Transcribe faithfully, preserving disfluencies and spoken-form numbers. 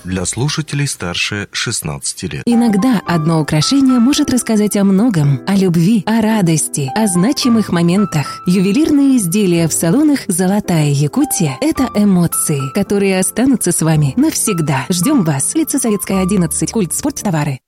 для слушателей старше шестнадцати лет. Иногда одно украшение может рассказать о многом: о любви, о радости, о значимых моментах. Ювелирные изделия в салонах «Золотая Якутия» — это эмоции, которые останутся с вами навсегда. Ждем вас. Улица Советская, одиннадцать. Культ спорттовары.